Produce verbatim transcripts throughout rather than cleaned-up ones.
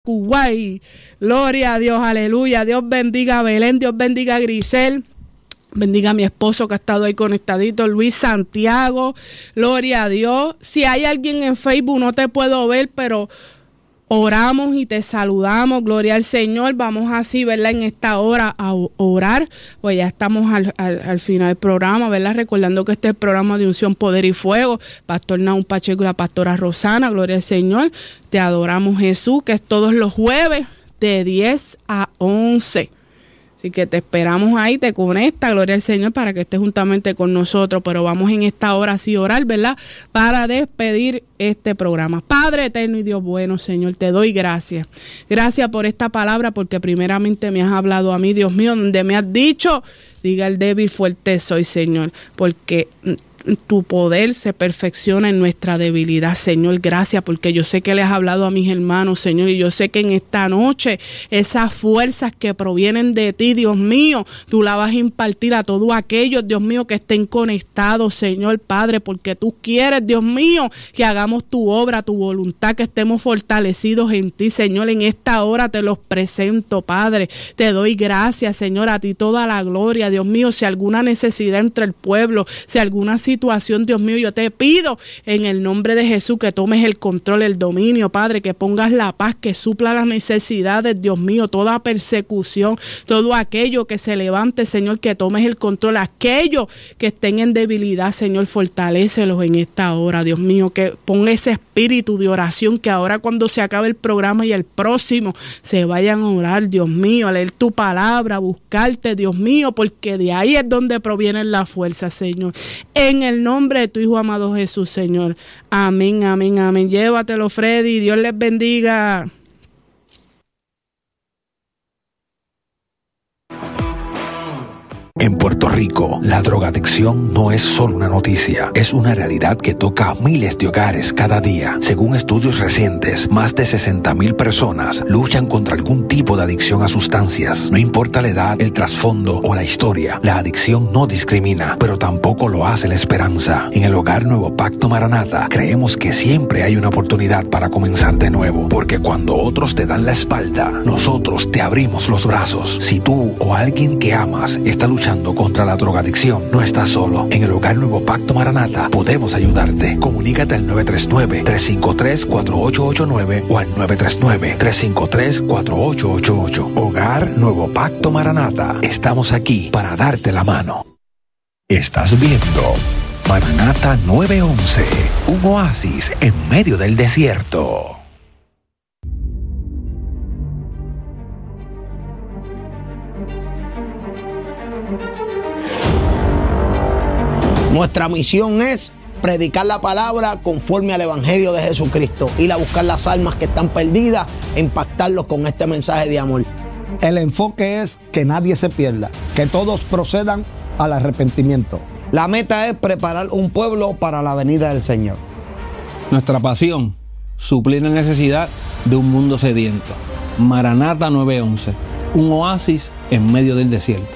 Kuwait. Gloria a Dios, aleluya. Dios bendiga a Belén, Dios bendiga a Grisel. Bendiga a mi esposo que ha estado ahí conectadito, Luis Santiago. Gloria a Dios. Si hay alguien en Facebook, no te puedo ver, pero oramos y te saludamos. Gloria al Señor. Vamos así, ¿verdad? En esta hora a orar. Pues ya estamos al, al, al final del programa, ¿verdad? Recordando que este es el programa de unción, poder y fuego. Pastor Naúm Pacheco y la pastora Rosana. Gloria al Señor. Te adoramos, Jesús, que es todos los jueves de diez a once. Así que te esperamos ahí, te conecta, gloria al Señor, para que estés juntamente con nosotros. Pero vamos en esta hora así a orar, ¿verdad? Para despedir este programa. Padre eterno y Dios bueno, Señor, te doy gracias. Gracias por esta palabra, porque primeramente me has hablado a mí, Dios mío, donde me has dicho, diga el débil, fuerte soy, Señor, porque tu poder se perfecciona en nuestra debilidad, Señor. Gracias, porque yo sé que le has hablado a mis hermanos, Señor, y yo sé que en esta noche esas fuerzas que provienen de ti, Dios mío, tú la vas a impartir a todos aquellos, Dios mío, que estén conectados, Señor Padre, porque tú quieres, Dios mío, que hagamos tu obra, tu voluntad, que estemos fortalecidos en ti, Señor. En esta hora te los presento, Padre. Te doy gracias, Señor, a ti toda la gloria, Dios mío. Si alguna necesidad entre el pueblo, si alguna situación, Dios mío, yo te pido en el nombre de Jesús que tomes el control, el dominio, Padre, que pongas la paz, que supla las necesidades, Dios mío, toda persecución, todo aquello que se levante, Señor, que tomes el control, aquellos que estén en debilidad, Señor, fortalécelos en esta hora, Dios mío, que ponga ese espíritu de oración, que ahora cuando se acabe el programa y el próximo se vayan a orar, Dios mío, a leer tu palabra, a buscarte, Dios mío, porque de ahí es donde provienen las fuerzas, Señor. En el nombre de tu Hijo amado Jesús, Señor. Amén, amén, amén. Llévatelo, Freddy. Dios les bendiga. En Puerto Rico, la drogadicción no es solo una noticia, es una realidad que toca a miles de hogares cada día. Según estudios recientes, más de sesenta mil personas luchan contra algún tipo de adicción a sustancias. No importa la edad, el trasfondo o la historia, la adicción no discrimina, pero tampoco lo hace la esperanza. En el Hogar Nuevo Pacto Maranata, creemos que siempre hay una oportunidad para comenzar de nuevo, porque cuando otros te dan la espalda, nosotros te abrimos los brazos. Si tú o alguien que amas está luchando contra la drogadicción, no estás solo. En el Hogar Nuevo Pacto Maranata podemos ayudarte. Comunícate al nueve tres nueve, tres cinco tres, cuatro ocho ocho nueve o al nueve tres nueve, tres cinco tres, cuatro ocho ocho ocho. Hogar Nuevo Pacto Maranata. Estamos aquí para darte la mano. Estás viendo Maranata nueve once, un oasis en medio del desierto. Nuestra misión es predicar la palabra conforme al Evangelio de Jesucristo, ir a buscar las almas que están perdidas e impactarlos con este mensaje de amor. El enfoque es que nadie se pierda, que todos procedan al arrepentimiento. La meta es preparar un pueblo para la venida del Señor. Nuestra pasión, suplir la necesidad de un mundo sediento. Maranata nueve once, un oasis en medio del desierto.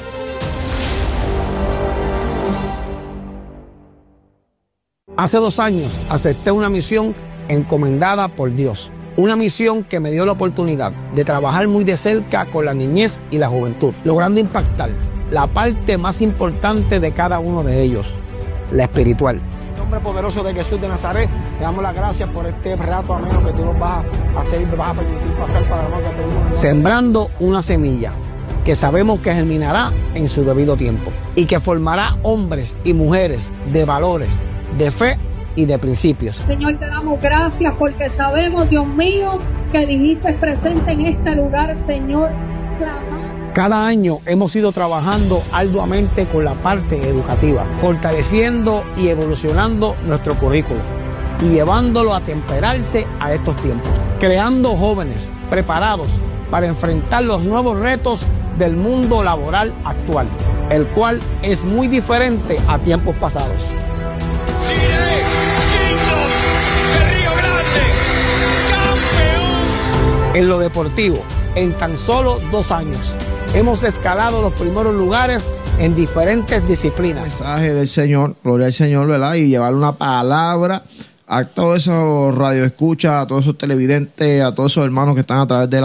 Hace dos años acepté una misión encomendada por Dios. Una misión que me dio la oportunidad de trabajar muy de cerca con la niñez y la juventud, logrando impactar la parte más importante de cada uno de ellos, la espiritual. En el nombre poderoso de Jesús de Nazaret, te damos las gracias por este rato ameno que tú nos vas a hacer y nos vas a permitir pasar para la mano que tenemos. Sembrando una semilla que sabemos que germinará en su debido tiempo y que formará hombres y mujeres de valores, de fe y de principios. Señor, te damos gracias porque sabemos, Dios mío, que dijiste presente en este lugar, Señor. Clamar. Cada año hemos ido trabajando arduamente con la parte educativa, fortaleciendo y evolucionando nuestro currículo y llevándolo a temperarse a estos tiempos, creando jóvenes preparados para enfrentar los nuevos retos del mundo laboral actual, el cual es muy diferente a tiempos pasados. En lo deportivo, en tan solo dos años, hemos escalado los primeros lugares en diferentes disciplinas. El mensaje del Señor, gloria al Señor, ¿verdad? Y llevar una palabra a todos esos radioescuchas, a todos esos televidentes, a todos esos hermanos que están a través de la